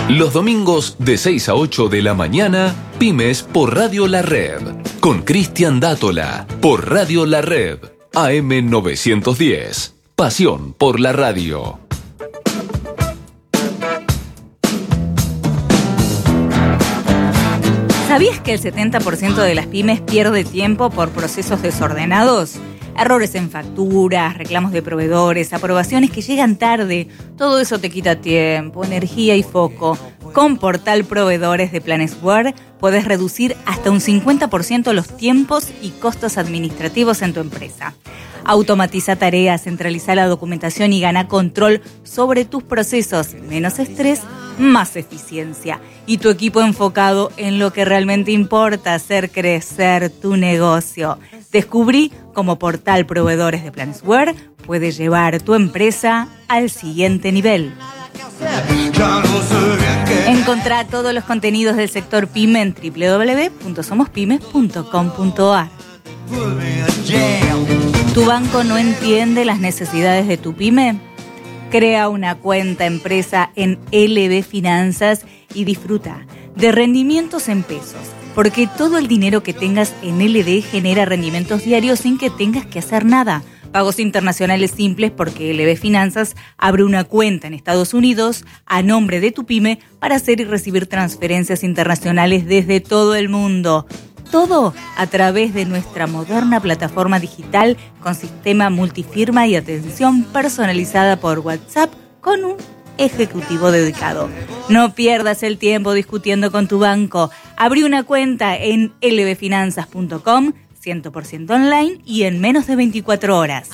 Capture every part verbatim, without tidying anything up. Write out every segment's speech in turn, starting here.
Los domingos de seis a ocho de la mañana, Pymes por Radio La Red. Con Cristian Dátola, por Radio La Red. A M novecientos diez. Pasión por la radio. ¿Sabías que el setenta por ciento de las pymes pierde tiempo por procesos desordenados? Errores en facturas, reclamos de proveedores, aprobaciones que llegan tarde. Todo eso te quita tiempo, energía y foco. Con Portal Proveedores de Planesware puedes reducir hasta un cincuenta por ciento los tiempos y costos administrativos en tu empresa. Automatiza tareas, centraliza la documentación y gana control sobre tus procesos. Menos estrés, más eficiencia. Y tu equipo enfocado en lo que realmente importa, hacer crecer tu negocio. Descubrí cómo Portal Proveedores de Planesware puede llevar tu empresa al siguiente nivel. Encontrá todos los contenidos del sector PYME en doble u doble u doble u punto somos pymes punto com punto a r. ¿Tu banco no entiende las necesidades de tu pyme? Crea una cuenta empresa en L B Finanzas y disfruta de rendimientos en pesos, porque todo el dinero que tengas en L B genera rendimientos diarios sin que tengas que hacer nada. Pagos internacionales simples porque L B Finanzas abre una cuenta en Estados Unidos a nombre de tu pyme para hacer y recibir transferencias internacionales desde todo el mundo. Todo a través de nuestra moderna plataforma digital con sistema multifirma y atención personalizada por WhatsApp con un ejecutivo dedicado. No pierdas el tiempo discutiendo con tu banco. Abrí una cuenta en l b finanzas punto com, cien por ciento online y en menos de veinticuatro horas.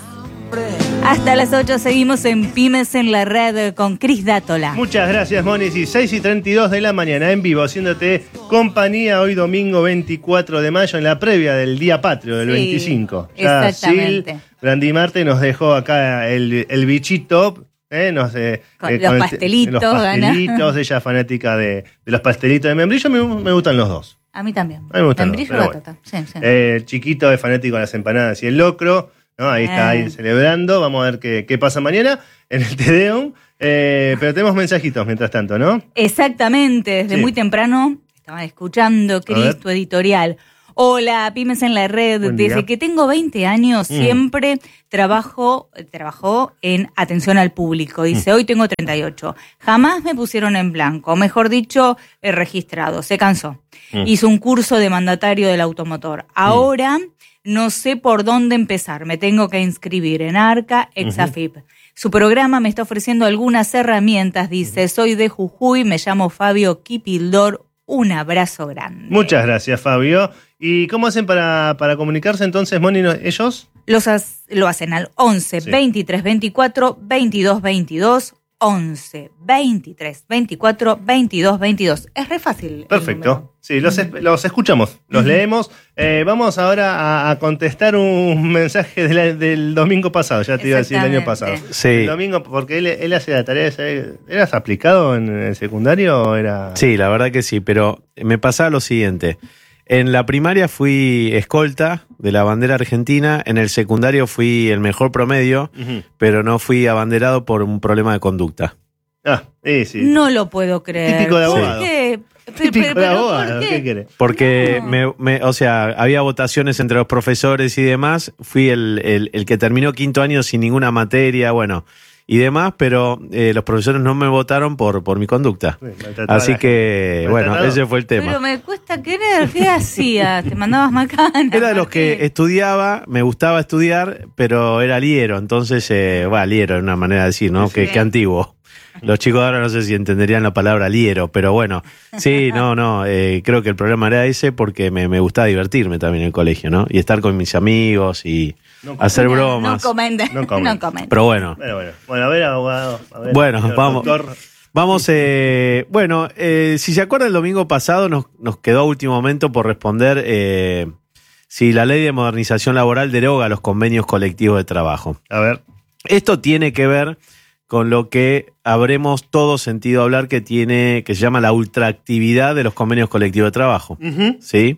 Hasta las ocho seguimos en Pymes en la Red con Cris Dátola. Muchas gracias, Moni. Y seis y treinta y dos de la mañana en vivo, haciéndote compañía hoy domingo veinticuatro de mayo en la previa del Día Patrio del sí, veinticinco. Ya exactamente. Sil, Brandy Marte nos dejó acá el, el bichito. Eh, no sé, con eh, los con pastelitos. El, los pastelitos, ella fanática de, de los pastelitos de membrillo. Me, me gustan los dos. A mí también. A mí me gustan membrillo los y dos. batata. Bueno. Sí, sí. Eh, el chiquito es fanático de las empanadas y el locro. ¿No? Ahí está, ahí celebrando. Vamos a ver qué, qué pasa mañana en el Te Deum. Eh, pero tenemos mensajitos mientras tanto, ¿no? Exactamente, desde sí. muy temprano estaban escuchando, Cris, tu editorial. Hola, Pymes en la Red. Buen Desde día. que tengo veinte años mm. siempre trabajo, trabajo en atención al público. Dice, mm. hoy tengo treinta y ocho. Jamás me pusieron en blanco, mejor dicho, eh, registrado. Se cansó. Mm. Hizo un curso de mandatario del automotor. Ahora... Mm. No sé por dónde empezar. Me tengo que inscribir en ARCA, Exafip. Uh-huh. Su programa me está ofreciendo algunas herramientas. Dice, soy de Jujuy, me llamo Fabio Kipildor. Un abrazo grande. Muchas gracias, Fabio. ¿Y cómo hacen para, para comunicarse entonces, Moni, ellos? Los has, lo hacen al once, sí. veintitrés, veinticuatro, veintidós, veintidós. once, veintitrés, veinticuatro, veintidós, veintidós. Es re fácil. Perfecto. Sí, los, es, los escuchamos, los uh-huh. leemos. Eh, vamos ahora a, a contestar un mensaje de la, del domingo pasado, ya te iba a decir el año pasado. Sí. El domingo, porque él, él hace la tarea. ¿Eras aplicado en el secundario o era...? Sí, la verdad que sí, pero me pasaba lo siguiente. En la primaria fui escolta de la bandera argentina, en el secundario fui el mejor promedio, uh-huh. pero no fui abanderado por un problema de conducta. Ah, sí, sí. No lo puedo creer. Típico de abogado. ¿Por qué? Típico pero, de pero, abogado, ¿qué? ¿qué quiere? Porque, no. me, me, o sea, había votaciones entre los profesores y demás, fui el, el, el que terminó quinto año sin ninguna materia, bueno... y demás, pero eh, los profesores no me votaron por, por mi conducta. Sí, así que, bueno, ese fue el tema. Pero me cuesta querer, ¿qué hacías? ¿Te mandabas macanas? Era de los que estudiaba, me gustaba estudiar, pero era liero, entonces, eh, bueno, liero es una manera de decir, ¿no? Sí. Que, que antiguo. Los chicos ahora no sé si entenderían la palabra liero, pero bueno, sí, no, no, eh, creo que el problema era ese porque me, me gustaba divertirme también en el colegio, ¿no? Y estar con mis amigos y no hacer bromas. No comenten, no comenten. Pero bueno. Bueno, bueno, bueno, a ver, abogado. A ver, bueno, señor, vamos. Doctor. Vamos, eh, bueno, eh, si se acuerda el domingo pasado nos, nos quedó a último momento por responder eh, si la ley de modernización laboral deroga los convenios colectivos de trabajo. A ver. Esto tiene que ver con lo que habremos todos sentido hablar que tiene, que se llama la ultraactividad de los convenios colectivos de trabajo. Uh-huh. ¿Sí?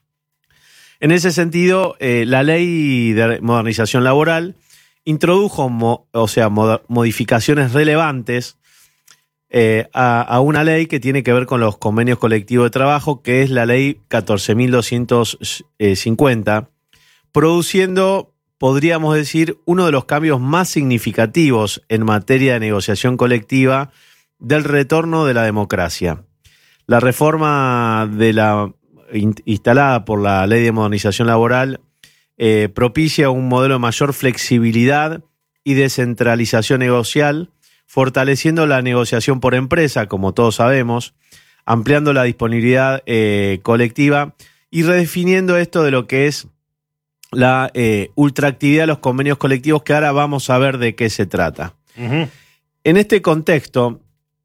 En ese sentido, eh, la ley de modernización laboral introdujo, mo, o sea, mod, modificaciones relevantes eh, a, a una ley que tiene que ver con los convenios colectivos de trabajo, que es la ley catorce mil doscientos cincuenta, produciendo, podríamos decir, uno de los cambios más significativos en materia de negociación colectiva del retorno de la democracia. La reforma de la, instalada por la Ley de Modernización Laboral eh, propicia un modelo de mayor flexibilidad y descentralización negocial, fortaleciendo la negociación por empresa, como todos sabemos, ampliando la disponibilidad eh, colectiva y redefiniendo esto de lo que es la eh, ultraactividad de los convenios colectivos, que ahora vamos a ver de qué se trata. Uh-huh. En este contexto,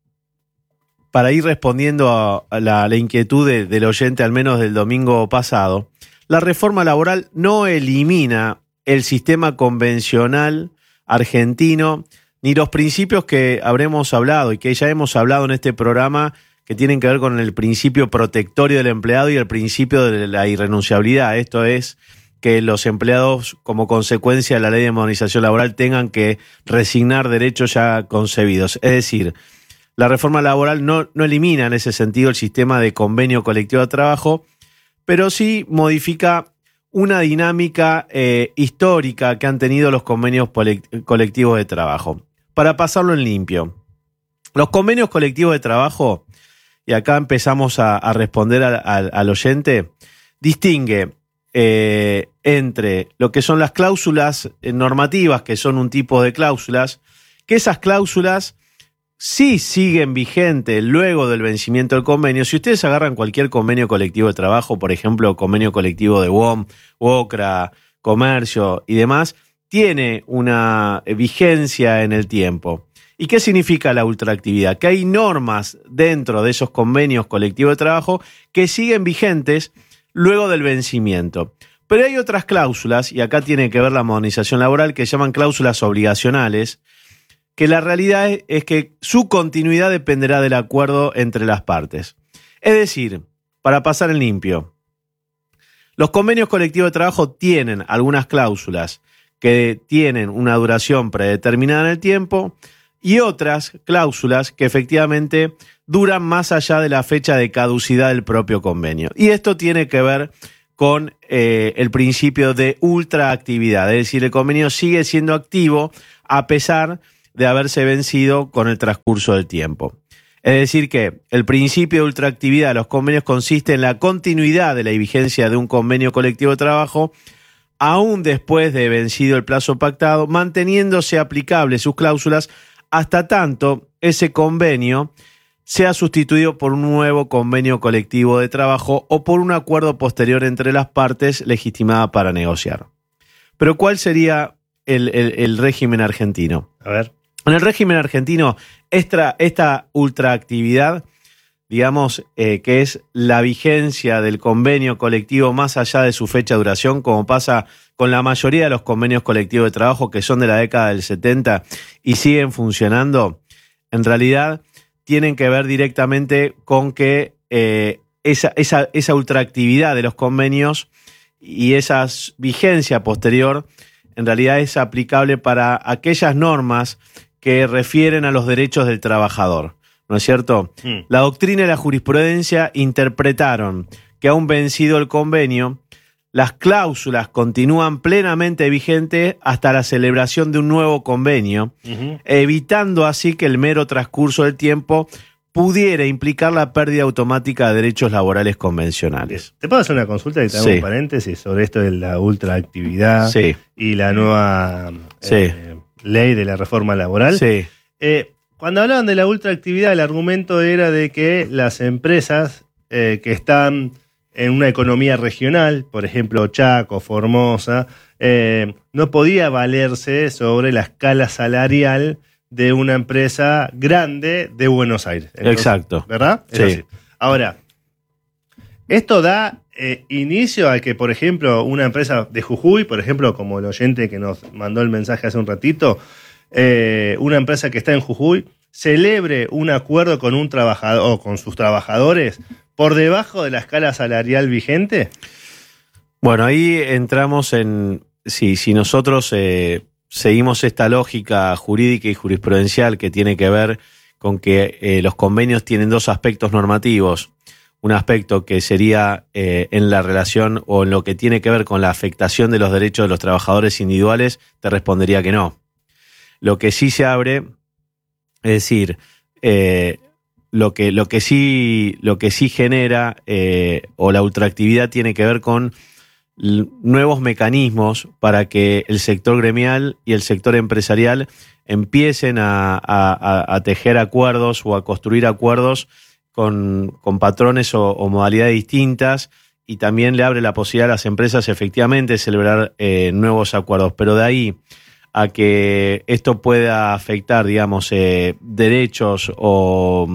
para ir respondiendo a, a la, la inquietud de, del oyente, al menos del domingo pasado, la reforma laboral no elimina el sistema convencional argentino, ni los principios que habremos hablado y que ya hemos hablado en este programa, que tienen que ver con el principio protectorio del empleado y el principio de la irrenunciabilidad. Esto es que los empleados, como consecuencia de la Ley de Modernización Laboral, tengan que resignar derechos ya concebidos. Es decir, la reforma laboral no, no elimina en ese sentido el sistema de convenio colectivo de trabajo, pero sí modifica una dinámica eh, histórica que han tenido los convenios colectivos de trabajo. Para pasarlo en limpio, los convenios colectivos de trabajo, y acá empezamos a, a responder a, a, al oyente, distingue eh, entre lo que son las cláusulas normativas, que son un tipo de cláusulas, que esas cláusulas sí siguen vigentes luego del vencimiento del convenio. Si ustedes agarran cualquier convenio colectivo de trabajo, por ejemplo, convenio colectivo de U O M, UOCRA, Comercio y demás, tiene una vigencia en el tiempo. ¿Y qué significa la ultraactividad? Que hay normas dentro de esos convenios colectivos de trabajo que siguen vigentes luego del vencimiento. Pero hay otras cláusulas, y acá tiene que ver la modernización laboral, que se llaman cláusulas obligacionales, que la realidad es que su continuidad dependerá del acuerdo entre las partes. Es decir, para pasar en limpio, los convenios colectivos de trabajo tienen algunas cláusulas que tienen una duración predeterminada en el tiempo y otras cláusulas que efectivamente duran más allá de la fecha de caducidad del propio convenio. Y esto tiene que ver con eh, el principio de ultraactividad, es decir, el convenio sigue siendo activo a pesar de haberse vencido con el transcurso del tiempo. Es decir que el principio de ultraactividad de los convenios consiste en la continuidad de la vigencia de un convenio colectivo de trabajo aún después de vencido el plazo pactado, manteniéndose aplicables sus cláusulas hasta tanto ese convenio sea sustituido por un nuevo convenio colectivo de trabajo o por un acuerdo posterior entre las partes legitimada para negociar. Pero ¿cuál sería el, el, el régimen argentino? A ver. En el régimen argentino, esta, esta ultraactividad, digamos, eh, que es la vigencia del convenio colectivo más allá de su fecha de duración, como pasa con la mayoría de los convenios colectivos de trabajo que son de la década del setenta y siguen funcionando, en realidad tienen que ver directamente con que eh, esa, esa, esa ultraactividad de los convenios y esa vigencia posterior en realidad es aplicable para aquellas normas que refieren a los derechos del trabajador, ¿no es cierto? Mm. La doctrina y la jurisprudencia interpretaron que aún vencido el convenio, las cláusulas continúan plenamente vigentes hasta la celebración de un nuevo convenio, uh-huh. evitando así que el mero transcurso del tiempo pudiera implicar la pérdida automática de derechos laborales convencionales. ¿Te puedo hacer una consulta y te hago sí. un paréntesis sobre esto de la ultraactividad sí. y la nueva sí. eh, ley de la reforma laboral? Sí. Eh, cuando hablaban de la ultraactividad, el argumento era de que las empresas eh, que están en una economía regional, por ejemplo Chaco, Formosa, eh, no podía valerse sobre la escala salarial de una empresa grande de Buenos Aires. Entonces, exacto. ¿Verdad? Sí. Así. Ahora, esto da eh, inicio a que, por ejemplo, una empresa de Jujuy, por ejemplo, como el oyente que nos mandó el mensaje hace un ratito, eh, una empresa que está en Jujuy, celebre un acuerdo con un trabajador o con sus trabajadores por debajo de la escala salarial vigente. Bueno, ahí entramos en, sí, si nosotros eh, seguimos esta lógica jurídica y jurisprudencial que tiene que ver con que eh, los convenios tienen dos aspectos normativos. Un aspecto que sería eh, en la relación o en lo que tiene que ver con la afectación de los derechos de los trabajadores individuales, te respondería que no. Lo que sí se abre, es decir, eh, lo que, lo que sí, lo que sí genera eh, o la ultraactividad tiene que ver con l- nuevos mecanismos para que el sector gremial y el sector empresarial empiecen a, a, a tejer acuerdos o a construir acuerdos Con, con patrones o, o modalidades distintas, y también le abre la posibilidad a las empresas efectivamente de celebrar eh, nuevos acuerdos. Pero de ahí a que esto pueda afectar, digamos, eh, derechos o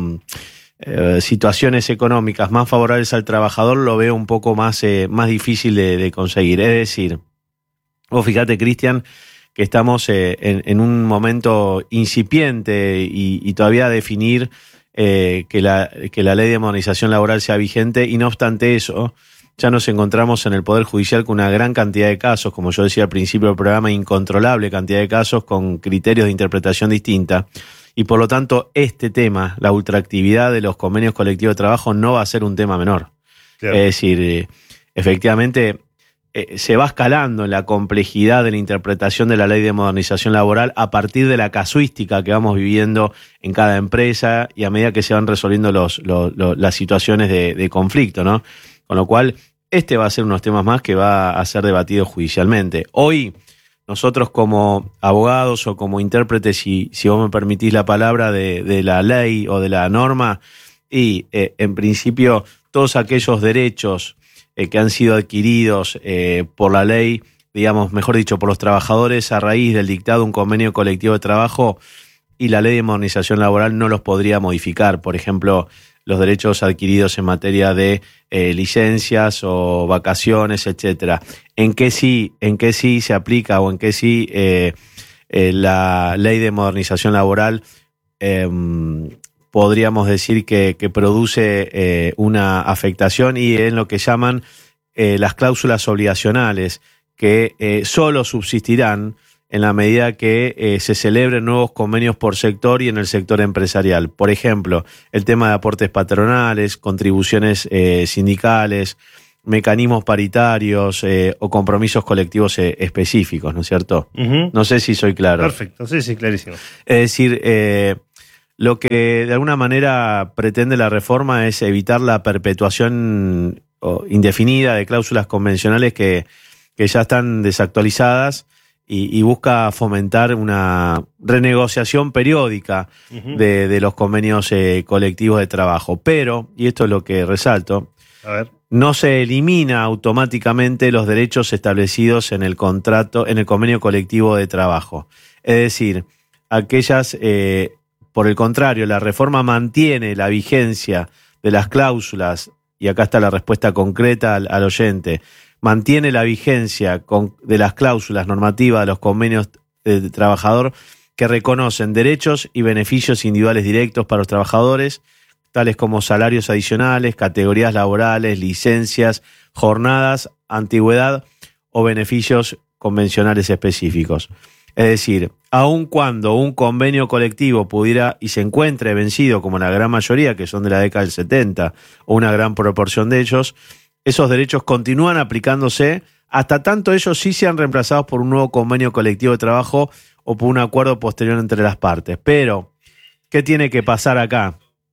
eh, situaciones económicas más favorables al trabajador, lo veo un poco más, eh, más difícil de, de conseguir. Es decir, vos fíjate, Cristian, que estamos eh, en, en un momento incipiente y, y todavía a definir Eh, que, la, que la ley de modernización laboral sea vigente, y no obstante eso, ya nos encontramos en el Poder Judicial con una gran cantidad de casos, como yo decía al principio del programa, incontrolable cantidad de casos con criterios de interpretación distinta, y por lo tanto este tema, la ultraactividad de los convenios colectivos de trabajo, no va a ser un tema menor. Claro. Es decir, eh, efectivamente eh, se va escalando en la complejidad de la interpretación de la ley de modernización laboral a partir de la casuística que vamos viviendo en cada empresa y a medida que se van resolviendo los, los, los, las situaciones de, de conflicto, ¿no? Con lo cual, este va a ser unos temas más que va a ser debatido judicialmente. Hoy, nosotros como abogados o como intérpretes, si, si vos me permitís la palabra, de, de la ley o de la norma, y eh, en principio todos aquellos derechos eh, que han sido adquiridos eh, por la ley, digamos, mejor dicho, por los trabajadores a raíz del dictado de un convenio colectivo de trabajo, y la ley de modernización laboral no los podría modificar. Por ejemplo, los derechos adquiridos en materia de eh, licencias o vacaciones, etcétera. ¿En qué sí, en qué sí se aplica o en qué sí eh, eh, la ley de modernización laboral eh, podríamos decir que, que produce eh, una afectación? Y en lo que llaman eh, las cláusulas obligacionales, que eh, solo subsistirán en la medida que eh, se celebren nuevos convenios por sector y en el sector empresarial. Por ejemplo, el tema de aportes patronales, contribuciones eh, sindicales, mecanismos paritarios eh, o compromisos colectivos eh, específicos, ¿no es cierto? Uh-huh. No sé si soy claro. Perfecto, sí, sí, clarísimo. Es decir, eh, lo que de alguna manera pretende la reforma es evitar la perpetuación indefinida de cláusulas convencionales que, que ya están desactualizadas, Y, y busca fomentar una renegociación periódica uh-huh. de, de los convenios eh, colectivos de trabajo. Pero, y esto es lo que resalto, a ver, no se elimina automáticamente los derechos establecidos en el contrato, en el convenio colectivo de trabajo. Es decir, aquellas, eh, por el contrario, la reforma mantiene la vigencia de las cláusulas, y acá está la respuesta concreta al, al oyente, mantiene la vigencia con, de las cláusulas normativas de los convenios de, de trabajador que reconocen derechos y beneficios individuales directos para los trabajadores, tales como salarios adicionales, categorías laborales, licencias, jornadas, antigüedad o beneficios convencionales específicos. Es decir, aun cuando un convenio colectivo pudiera y se encuentre vencido, como la gran mayoría, que son de la década del setenta, o una gran proporción de ellos, esos derechos continúan aplicándose hasta tanto ellos sí sean reemplazados por un nuevo convenio colectivo de trabajo o por un acuerdo posterior entre las partes. Pero, ¿qué tiene que pasar acá?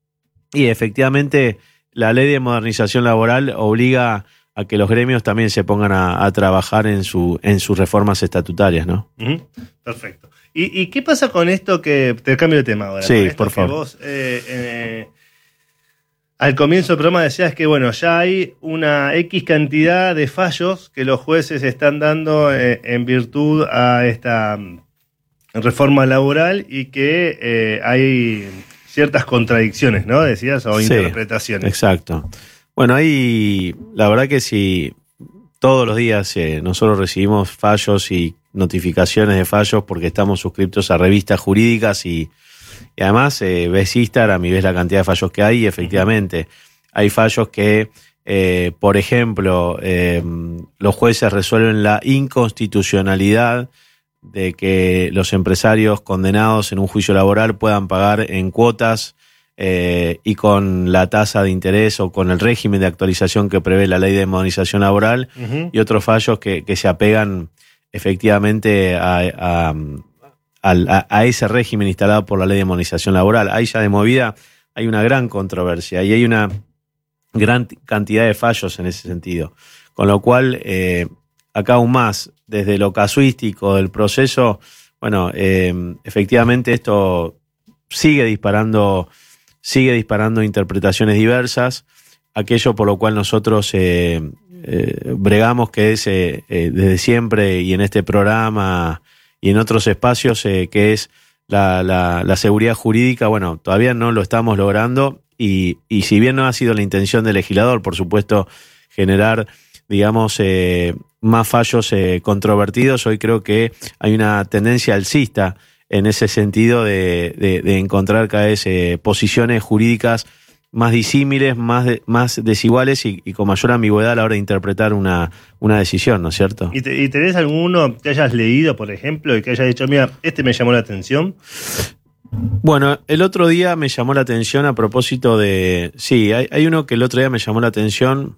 Y efectivamente, la ley de modernización laboral obliga a que los gremios también se pongan a, a trabajar en, su, en sus reformas estatutarias, ¿no? Uh-huh. Perfecto. ¿Y, ¿Y qué pasa con esto que... Te cambio de tema ahora. Sí, por favor. Vos, eh, eh, al comienzo del programa decías que, bueno, ya hay una X cantidad de fallos que los jueces están dando eh, en virtud a esta reforma laboral y que eh, hay ciertas contradicciones, ¿no? Decías, o sí, interpretaciones. Exacto. Bueno, ahí la verdad que si todos los días eh, nosotros recibimos fallos y notificaciones de fallos porque estamos suscriptos a revistas jurídicas y, y además eh, ves Instagram y ves la cantidad de fallos que hay y efectivamente hay fallos que, eh, por ejemplo, eh, los jueces resuelven la inconstitucionalidad de que los empresarios condenados en un juicio laboral puedan pagar en cuotas eh, y con la tasa de interés o con el régimen de actualización que prevé la ley de modernización laboral, uh-huh. y otros fallos que, que se apegan efectivamente a, a, a, a ese régimen instalado por la ley de modernización laboral. Ahí ya de movida hay una gran controversia y hay una gran cantidad de fallos en ese sentido. Con lo cual, eh, acá aún más, desde lo casuístico del proceso, bueno, eh, efectivamente esto sigue disparando, sigue disparando interpretaciones diversas. Aquello por lo cual nosotros eh, eh, bregamos, que es eh, eh, desde siempre y en este programa y en otros espacios, eh, que es la, la, la seguridad jurídica. Bueno, todavía no lo estamos logrando y, y si bien no ha sido la intención del legislador, por supuesto, generar, digamos, eh, más fallos eh, controvertidos, hoy creo que hay una tendencia alcista en ese sentido de, de, de encontrar cada vez eh, posiciones jurídicas más disímiles, más, de, más desiguales y, y con mayor ambigüedad a la hora de interpretar una, una decisión, ¿no es cierto? ¿Y, te, ¿Y tenés alguno que hayas leído, por ejemplo, y que hayas dicho, mira, este me llamó la atención? Bueno, el otro día me llamó la atención a propósito de... Sí, hay, hay uno que el otro día me llamó la atención.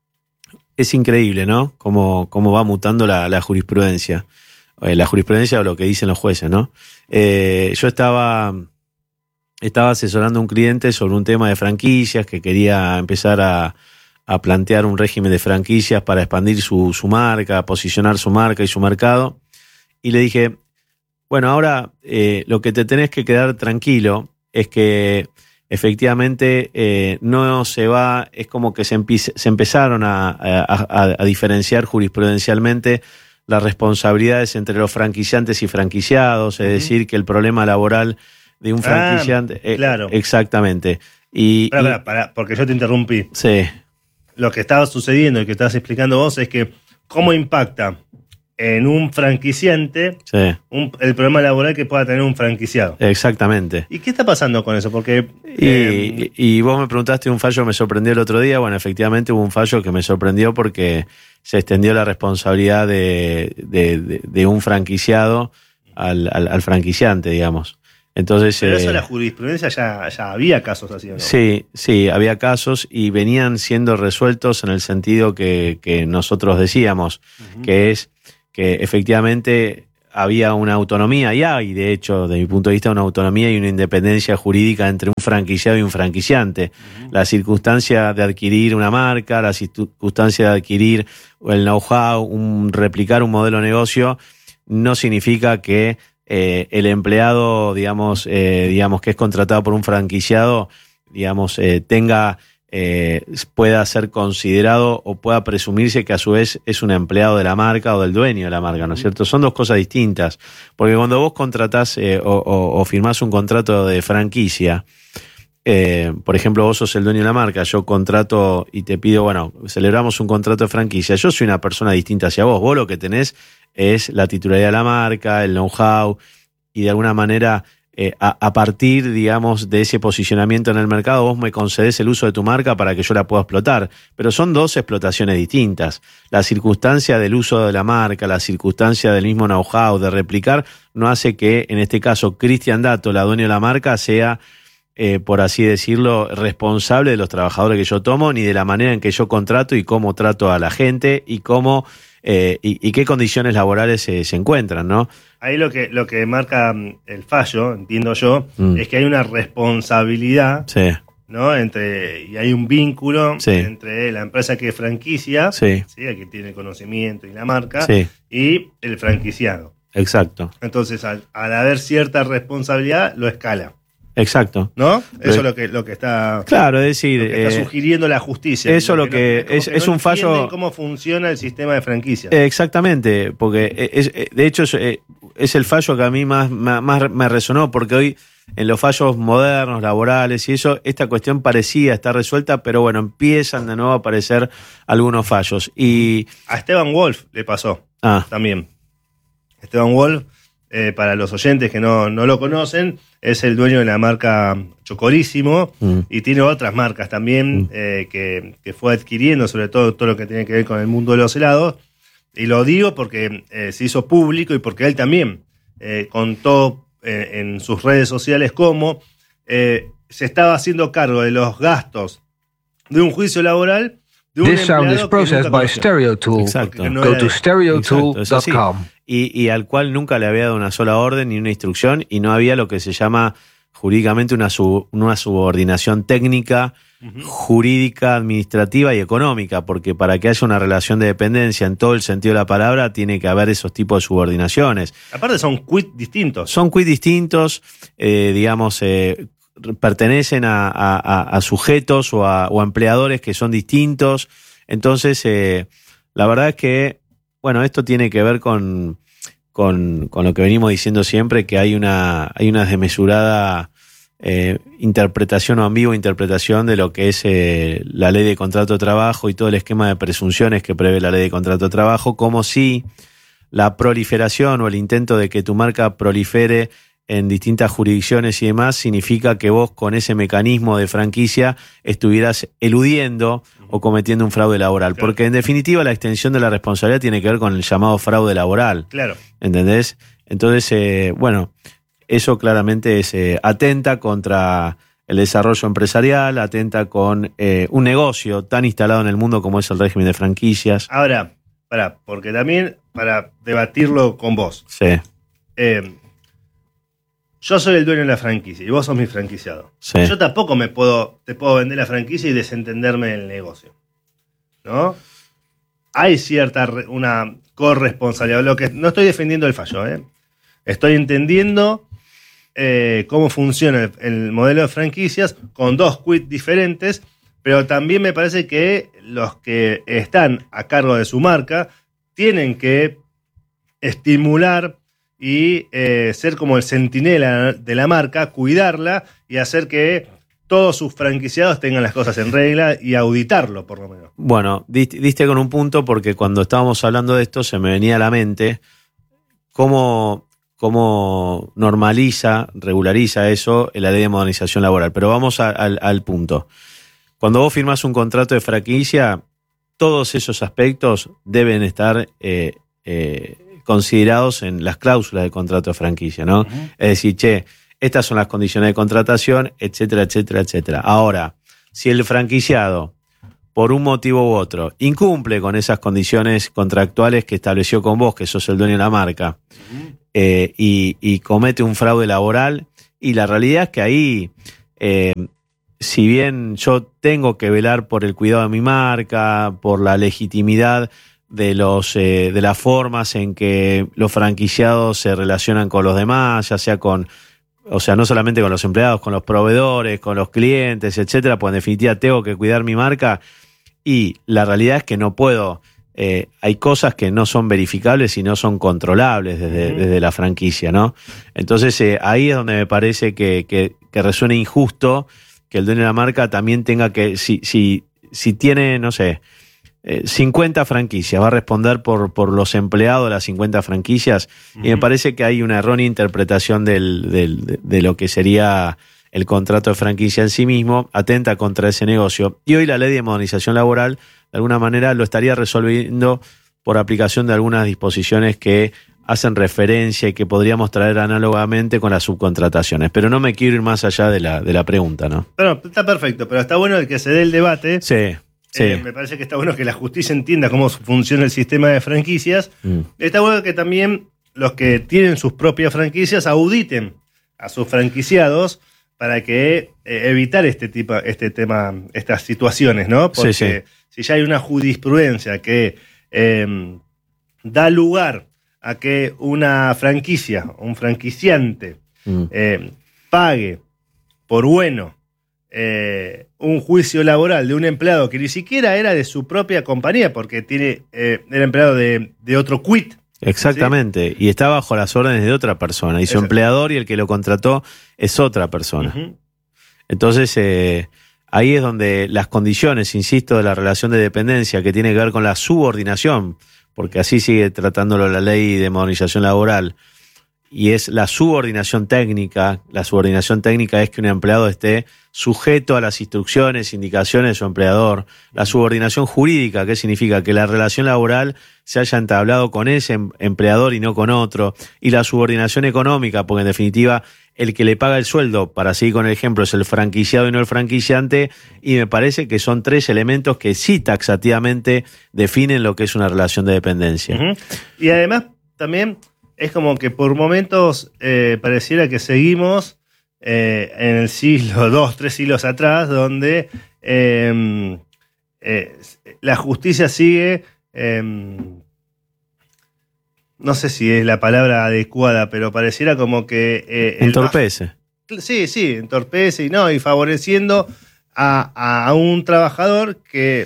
Es increíble, ¿no? Cómo, cómo va mutando la, la jurisprudencia. Eh, la jurisprudencia o lo que dicen los jueces, ¿no? Eh, yo estaba... Estaba asesorando a un cliente sobre un tema de franquicias que quería empezar a, a plantear un régimen de franquicias para expandir su, su marca, posicionar su marca y su mercado. Y le dije, bueno, ahora eh, lo que te tenés que quedar tranquilo es que efectivamente eh, no se va, es como que se, empiece, se empezaron a, a, a diferenciar jurisprudencialmente las responsabilidades entre los franquiciantes y franquiciados, es uh-huh. decir, que el problema laboral de un franquiciante. Ah, claro. Eh, exactamente. Y, pará, y, pará, pará, porque yo te interrumpí. Sí. Lo que estaba sucediendo y que estás explicando vos es que cómo impacta en un franquiciante sí. un, el problema laboral que pueda tener un franquiciado. Exactamente. ¿Y qué está pasando con eso? Porque y, eh, y vos me preguntaste un fallo que me sorprendió el otro día. Bueno, efectivamente hubo un fallo que me sorprendió porque se extendió la responsabilidad de, de, de, de un franquiciado al, al, al franquiciante, digamos. Entonces, pero eso eh, en la jurisprudencia ya, ya había casos así, ¿no? Sí, sí, había casos y venían siendo resueltos en el sentido que, que nosotros decíamos, uh-huh. que es que efectivamente había una autonomía, y hay, de hecho, desde mi punto de vista, una autonomía y una independencia jurídica entre un franquiciado y un franquiciante. Uh-huh. La circunstancia de adquirir una marca, la circunstancia de adquirir el know-how, un, replicar un modelo de negocio, no significa que Eh, el empleado, digamos, eh, digamos que es contratado por un franquiciado, digamos, eh, tenga, eh, pueda ser considerado o pueda presumirse que a su vez es un empleado de la marca o del dueño de la marca, ¿no es cierto? Son dos cosas distintas, porque cuando vos contratás eh, o, o, o firmás un contrato de franquicia, eh, por ejemplo, vos sos el dueño de la marca, yo contrato y te pido, bueno, celebramos un contrato de franquicia, yo soy una persona distinta hacia vos, vos lo que tenés es la titularidad de la marca, el know-how, y de alguna manera eh, a, a partir, digamos, de ese posicionamiento en el mercado, vos me concedés el uso de tu marca para que yo la pueda explotar. Pero son dos explotaciones distintas. La circunstancia del uso de la marca, la circunstancia del mismo know-how, de replicar, no hace que, en este caso, Cristian Dato, la dueña de la marca, sea, eh, por así decirlo, responsable de los trabajadores que yo tomo, ni de la manera en que yo contrato y cómo trato a la gente y cómo... Eh, y, y qué condiciones laborales se, se encuentran, ¿no? Ahí lo que, lo que marca el fallo, entiendo yo, mm. es que hay una responsabilidad, sí. ¿no? Entre, y hay un vínculo sí. entre la empresa que franquicia, sí. ¿sí? El que tiene el conocimiento y la marca, sí. y el franquiciado. Exacto. Entonces, al, al haber cierta responsabilidad, lo escala. Exacto. ¿No? Eso es lo que, lo que está, claro, es decir, lo que está eh, sugiriendo la justicia. Eso lo que, que es, que es no un fallo. Cómo funciona el sistema de franquicia. Exactamente, porque es, de hecho es, es el fallo que a mí más, más me resonó, porque hoy en los fallos modernos, laborales y eso, esta cuestión parecía estar resuelta, pero bueno, empiezan de nuevo a aparecer algunos fallos. Y a Esteban Wolf le pasó ah. también. Esteban Wolf, eh, para los oyentes que no, no lo conocen, es el dueño de la marca Chocorísimo mm. y tiene otras marcas también mm. eh, que, que fue adquiriendo, sobre todo todo lo que tiene que ver con el mundo de los helados. y lo digo porque eh, se hizo público y porque él también eh, contó eh, en sus redes sociales cómo eh, se estaba haciendo cargo de los gastos de un juicio laboral de un This sound is empleado que processed nunca by conoció. StereoTool. Exacto. No Go era to él. stereo tool Exacto, es dot así. com. Y, y al cual nunca le había dado una sola orden ni una instrucción y no había lo que se llama jurídicamente una, sub, una subordinación técnica, uh-huh. jurídica, administrativa y económica, porque para que haya una relación de dependencia en todo el sentido de la palabra tiene que haber esos tipos de subordinaciones. Aparte son quit distintos. Son quit distintos, eh, digamos, eh, pertenecen a, a, a sujetos o a, o a empleadores que son distintos. Entonces, eh, la verdad es que, bueno, esto tiene que ver con, con, con lo que venimos diciendo siempre, que hay una, hay una desmesurada eh, interpretación o ambigua interpretación de lo que es eh, la ley de contrato de trabajo y todo el esquema de presunciones que prevé la ley de contrato de trabajo, como si la proliferación o el intento de que tu marca prolifere en distintas jurisdicciones y demás significa que vos con ese mecanismo de franquicia estuvieras eludiendo o cometiendo un fraude laboral. Claro. Porque en definitiva la extensión de la responsabilidad tiene que ver con el llamado fraude laboral. Claro. ¿Entendés? Entonces, eh, bueno, eso claramente es, eh, atenta contra el desarrollo empresarial, atenta con eh, un negocio tan instalado en el mundo como es el régimen de franquicias. Ahora, para, porque también para debatirlo con vos. Sí. Eh, Yo soy el dueño de la franquicia y vos sos mi franquiciado. Sí. Yo tampoco me puedo, te puedo vender la franquicia y desentenderme del negocio, ¿no? Hay cierta re, una corresponsabilidad. Lo que, no estoy defendiendo el fallo, ¿eh? Estoy entendiendo eh, cómo funciona el, el modelo de franquicias con dos quits diferentes, pero también me parece que los que están a cargo de su marca tienen que estimular y eh, ser como el centinela de la marca, cuidarla y hacer que todos sus franquiciados tengan las cosas en regla y auditarlo, por lo menos. Bueno, diste, diste con un punto porque cuando estábamos hablando de esto se me venía a la mente cómo, cómo normaliza, regulariza eso la ley de modernización laboral. Pero vamos a, al, al punto. Cuando vos firmás un contrato de franquicia, todos esos aspectos deben estar eh, eh, considerados en las cláusulas del contrato de franquicia, ¿no? Uh-huh. Es decir, che, estas son las condiciones de contratación, etcétera, etcétera, etcétera. Ahora, si el franquiciado, por un motivo u otro, incumple con esas condiciones contractuales que estableció con vos, que sos el dueño de la marca, uh-huh. eh, y, y comete un fraude laboral, y la realidad es que ahí, eh, si bien yo tengo que velar por el cuidado de mi marca, por la legitimidad de los eh, de las formas en que los franquiciados se relacionan con los demás, ya sea con, o sea, no solamente con los empleados, con los proveedores, con los clientes, etcétera, pues en definitiva tengo que cuidar mi marca y la realidad es que no puedo, eh, hay cosas que no son verificables y no son controlables desde, uh-huh. desde la franquicia, ¿no? Entonces eh, ahí es donde me parece que, que, que resuena injusto que el dueño de la marca también tenga que, si, si, si tiene, no sé, Eh, cincuenta franquicias, va a responder por, por los empleados de las cincuenta franquicias, uh-huh. y me parece que hay una errónea interpretación del, del, de, de lo que sería el contrato de franquicia en sí mismo, atenta contra ese negocio. Y hoy la ley de modernización laboral, de alguna manera, lo estaría resolviendo por aplicación de algunas disposiciones que hacen referencia y que podríamos traer análogamente con las subcontrataciones. Pero no me quiero ir más allá de la, de la pregunta, ¿no? Bueno, está perfecto, pero está bueno el que se dé el debate. Sí. Sí. Eh, me parece que está bueno que la justicia entienda cómo funciona el sistema de franquicias. Mm. Está bueno que también los que tienen sus propias franquicias auditen a sus franquiciados para que eh, evitar este tipo, este tema, estas situaciones, ¿no? Porque sí, sí. si ya hay una jurisprudencia que eh, da lugar a que una franquicia, un franquiciante, mm. eh, pague por bueno Eh, un juicio laboral de un empleado que ni siquiera era de su propia compañía, porque tiene eh, era empleado de, de otro quit. Exactamente, ¿sí? Y está bajo las órdenes de otra persona, y su Exacto. empleador y el que lo contrató es otra persona. Uh-huh. Entonces, eh, ahí es donde las condiciones, insisto, de la relación de dependencia que tiene que ver con la subordinación, porque así sigue tratándolo la ley de modernización laboral, y es la subordinación técnica. La subordinación técnica es que un empleado esté sujeto a las instrucciones, indicaciones de su empleador. La subordinación jurídica, ¿qué significa? Que la relación laboral se haya entablado con ese empleador y no con otro. Y la subordinación económica, porque en definitiva el que le paga el sueldo, para seguir con el ejemplo, es el franquiciado y no el franquiciante, y me parece que son tres elementos que sí taxativamente definen lo que es una relación de dependencia. Uh-huh. Y además también es como que por momentos eh, pareciera que seguimos eh, en el siglo dos, tres siglos atrás, donde eh, eh, la justicia sigue, eh, no sé si es la palabra adecuada, pero pareciera como que... Eh, entorpece. El, sí, sí, entorpece y no, y favoreciendo a, a un trabajador que...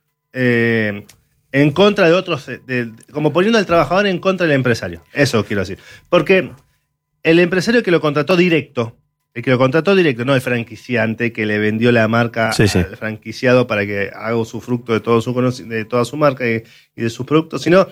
Eh, en contra de otros, de, como poniendo al trabajador en contra del empresario. Eso quiero decir. Porque el empresario que lo contrató directo, el que lo contrató directo, no el franquiciante que le vendió la marca sí, sí. al franquiciado para que haga usufructo de, todo su, de toda su marca y, y de sus productos, sino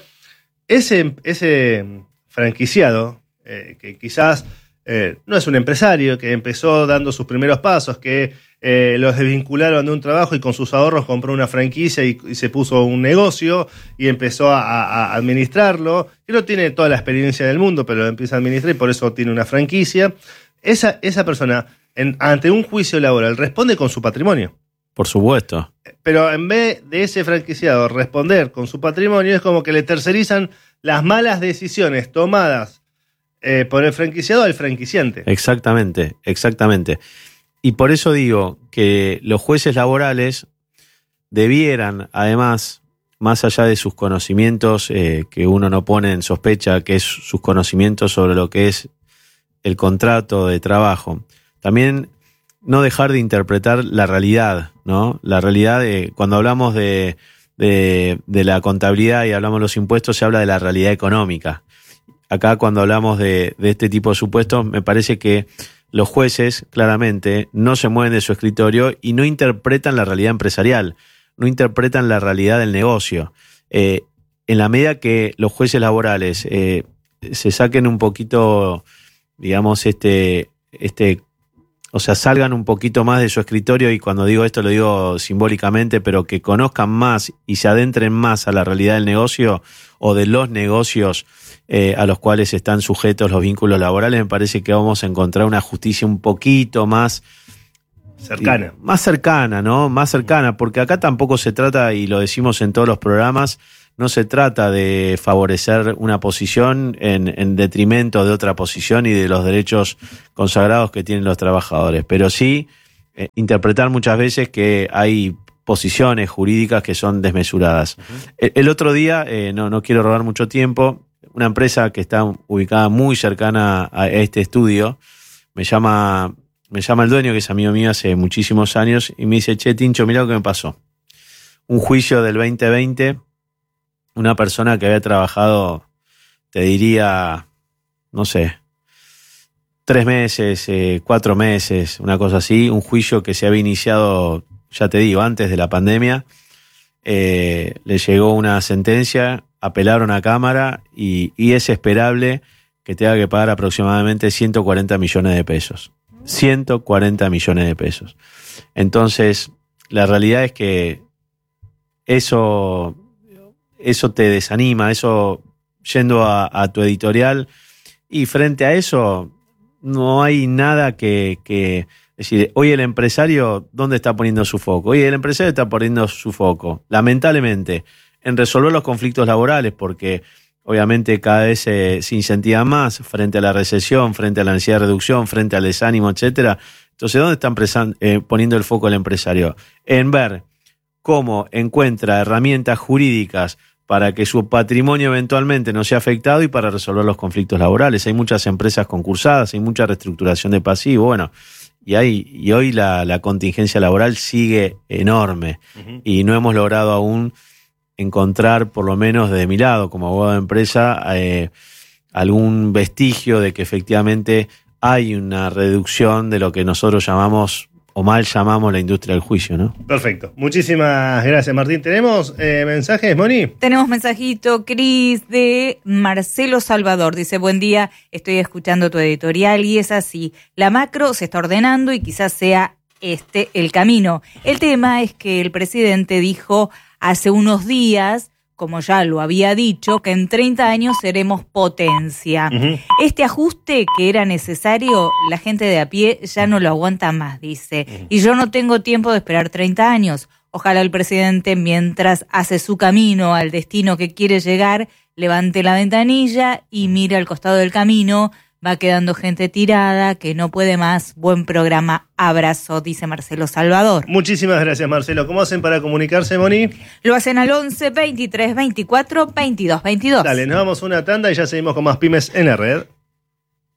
ese, ese franquiciado, eh, que quizás eh, no es un empresario, que empezó dando sus primeros pasos, que Eh, los desvincularon de un trabajo y con sus ahorros compró una franquicia y, y se puso un negocio y empezó a, a administrarlo, que no tiene toda la experiencia del mundo, pero lo empieza a administrar y por eso tiene una franquicia. Esa, esa persona, en, ante un juicio laboral, responde con su patrimonio. Por supuesto. Pero en vez de ese franquiciado responder con su patrimonio, es como que le tercerizan las malas decisiones tomadas eh, por el franquiciado al franquiciante. Exactamente, exactamente. Y por eso digo que los jueces laborales debieran, además, más allá de sus conocimientos, eh, que uno no pone en sospecha, que es sus conocimientos sobre lo que es el contrato de trabajo, también no dejar de interpretar la realidad, ¿no? La realidad, de, cuando hablamos de, de, de la contabilidad y hablamos de los impuestos, se habla de la realidad económica. Acá, cuando hablamos de, de este tipo de supuestos, me parece que los jueces, claramente, no se mueven de su escritorio y no interpretan la realidad empresarial, no interpretan la realidad del negocio. Eh, en la medida que los jueces laborales eh, se saquen un poquito, digamos, este, este, o sea, salgan un poquito más de su escritorio, y cuando digo esto lo digo simbólicamente, pero que conozcan más y se adentren más a la realidad del negocio o de los negocios Eh, a los cuales están sujetos los vínculos laborales, me parece que vamos a encontrar una justicia un poquito más cercana. Y, más cercana, ¿no? Más cercana, porque acá tampoco se trata, y lo decimos en todos los programas, no se trata de favorecer una posición en, en detrimento de otra posición y de los derechos consagrados que tienen los trabajadores, pero sí eh, interpretar muchas veces que hay posiciones jurídicas que son desmesuradas. Uh-huh. El, el otro día, eh, no, no quiero robar mucho tiempo, una empresa que está ubicada muy cercana a este estudio, me llama, me llama el dueño, que es amigo mío hace muchísimos años, y me dice: che, Tincho, mirá lo que me pasó. Un juicio del veinte veinte, una persona que había trabajado, te diría, no sé, tres meses, eh, cuatro meses, una cosa así, un juicio que se había iniciado, ya te digo, antes de la pandemia, eh, le llegó una sentencia, apelaron a Cámara y, y es esperable que tenga que pagar aproximadamente ciento cuarenta millones de pesos. ciento cuarenta millones de pesos. Entonces, la realidad es que eso, eso te desanima, eso, yendo a, a tu editorial, y frente a eso no hay nada que... que Es decir, hoy el empresario, ¿dónde está poniendo su foco? Hoy el empresario está poniendo su foco, lamentablemente, en resolver los conflictos laborales, porque obviamente cada vez se, se incentiva más frente a la recesión, frente a la necesidad de reducción, frente al desánimo, etcétera. Entonces, ¿dónde está eh, poniendo el foco el empresario? En ver cómo encuentra herramientas jurídicas para que su patrimonio eventualmente no sea afectado y para resolver los conflictos laborales. Hay muchas empresas concursadas, hay mucha reestructuración de pasivo, bueno, y, hay, y hoy la, la contingencia laboral sigue enorme, uh-huh. y no hemos logrado aún encontrar, por lo menos desde mi lado como abogado de empresa, eh, algún vestigio de que efectivamente hay una reducción de lo que nosotros llamamos o mal llamamos la industria del juicio, ¿no? Perfecto. Muchísimas gracias, Martín. ¿Tenemos eh, mensajes, Moni? Tenemos mensajito, Cris, de Marcelo Salvador. Dice, buen día, estoy escuchando tu editorial y es así. La macro se está ordenando y quizás sea este el camino. El tema es que el presidente dijo hace unos días, como ya lo había dicho, que en treinta años seremos potencia. Uh-huh. Este ajuste que era necesario, la gente de a pie ya no lo aguanta más, dice. Uh-huh. Y yo no tengo tiempo de esperar treinta años. Ojalá el presidente, mientras hace su camino al destino que quiere llegar, levante la ventanilla y mire al costado del camino. Va quedando gente tirada que no puede más. Buen programa, abrazo, dice Marcelo Salvador. Muchísimas gracias, Marcelo. ¿Cómo hacen para comunicarse, Moni? Lo hacen al once, veintitrés, veinticuatro, veintidós, veintidós. Dale, nos vamos a una tanda y ya seguimos con más Pymes en la Red.